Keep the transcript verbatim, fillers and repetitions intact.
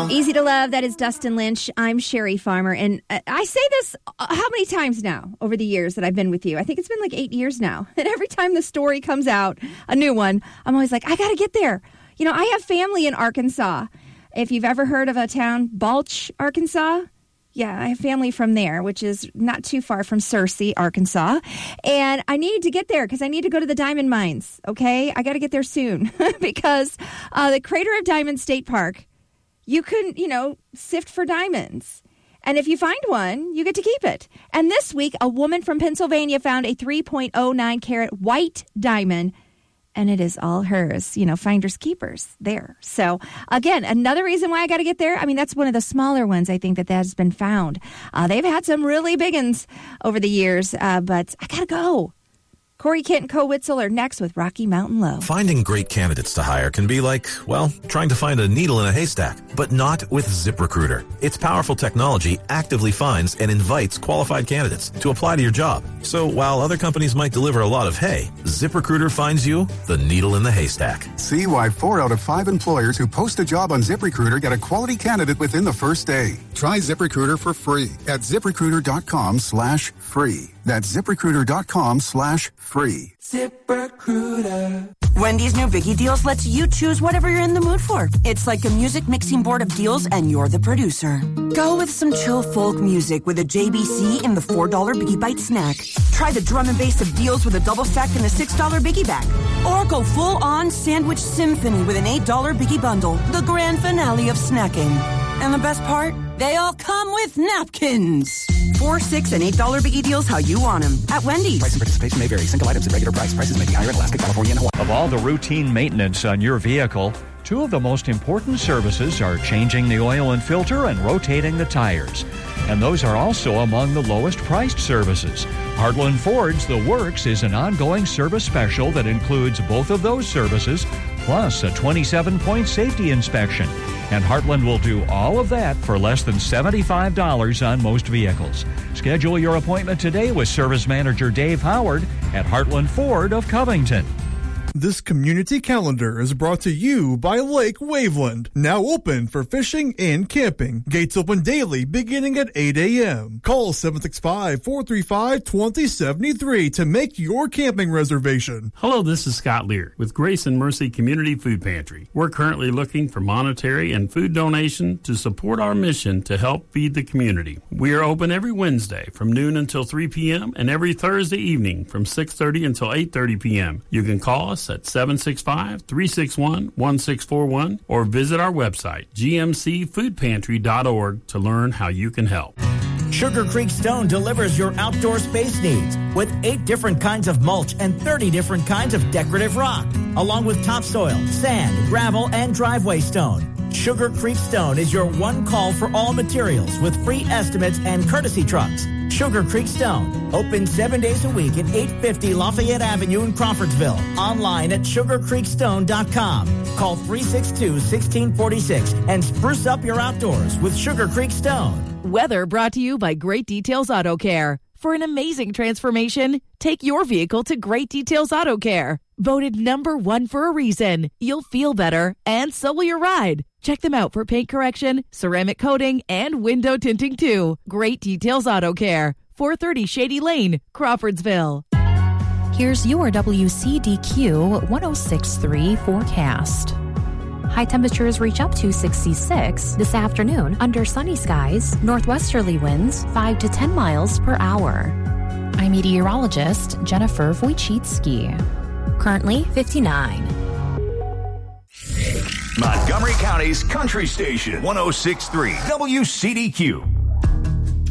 Easy to Love, that is Dustin Lynch. I'm Sherry Farmer, and I say this how many times now over the years that I've been with you? I think it's been like eight years now. And every time the story comes out, a new one, I'm always like, I got to get there. You know, I have family in Arkansas. If you've ever heard of a town, Balch, Arkansas, yeah, I have family from there, which is not too far from Searcy, Arkansas. And I need to get there because I need to go to the diamond mines, okay? I got to get there soon because uh, the Crater of Diamonds State Park, you can, you know, sift for diamonds. And if you find one, you get to keep it. And this week, a woman from Pennsylvania found a three point oh nine carat white diamond, and it is all hers, you know, finders keepers there. So, again, another reason why I got to get there. I mean, that's one of the smaller ones, I think, that, that has been found. Uh, they've had some really big ones over the years, uh, but I got to go. Corey Kent and Co. Witzel are next with Rocky Mountain Low. Finding great candidates to hire can be like, well, trying to find a needle in a haystack, but not with ZipRecruiter. Its powerful technology actively finds and invites qualified candidates to apply to your job. So while other companies might deliver a lot of hay, ZipRecruiter finds you the needle in the haystack. See why four out of five employers who post a job on ZipRecruiter get a quality candidate within the first day. Try ZipRecruiter for free at ZipRecruiter.com slash free. That's ZipRecruiter.com slash free. ZipRecruiter. Wendy's new Biggie Deals lets you choose whatever you're in the mood for. It's like a music mixing board of deals, and you're the producer. Go with some chill folk music with a J B C in the four dollar Biggie Bite snack. Try the drum and bass of deals with a double stack in the six dollar Biggie Bag. Or go full-on sandwich symphony with an eight dollar Biggie Bundle, the grand finale of snacking. And the best part? They all come with napkins. Four, six, and eight dollar Biggie Deals how you want them at Wendy's. Price and participation may vary. Single items at regular price. Prices may be higher in Alaska, California, and Hawaii. Of all the routine maintenance on your vehicle, two of the most important services are changing the oil and filter and rotating the tires. And those are also among the lowest priced services. Heartland Ford's The Works is an ongoing service special that includes both of those services, plus a twenty-seven point safety inspection. And Heartland will do all of that for less than seventy-five dollars on most vehicles. Schedule your appointment today with Service Manager Dave Howard at Heartland Ford of Covington. This community calendar is brought to you by Lake Waveland, now open for fishing and camping. Gates open daily beginning at eight a.m. Call seven six five, four three five, two zero seven three to make your camping reservation. Hello, this is Scott Lear with Grace and Mercy Community Food Pantry. We're currently looking for monetary and food donation to support our mission to help feed the community. We are open every Wednesday from noon until three p.m. and every Thursday evening from six thirty until eight thirty p.m. You can call us at seven six five, three six one, one six four one or visit our website, g m c food pantry dot org, to learn how you can help. Sugar Creek Stone delivers your outdoor space needs with eight different kinds of mulch and thirty different kinds of decorative rock, along with topsoil, sand, gravel, and driveway stone. Sugar Creek Stone is your one call for all materials with free estimates and courtesy trucks. Sugar Creek Stone, open seven days a week at eight fifty Lafayette Avenue in Crawfordsville. Online at sugar creek stone dot com. Call three six two, one six four six and spruce up your outdoors with Sugar Creek Stone. Weather brought to you by Great Details Auto Care. For an amazing transformation, take your vehicle to Great Details Auto Care. Voted number one for a reason. You'll feel better, and so will your ride. Check them out for paint correction, ceramic coating, and window tinting too. Great Details Auto Care, four thirty Shady Lane, Crawfordsville. Here's your W C D Q one oh six point three forecast. High temperatures reach up to sixty-six this afternoon under sunny skies, northwesterly winds five to ten miles per hour. I'm meteorologist Jennifer Wojcicki. Currently fifty-nine. Montgomery County's Country Station, one oh six point three W C D Q.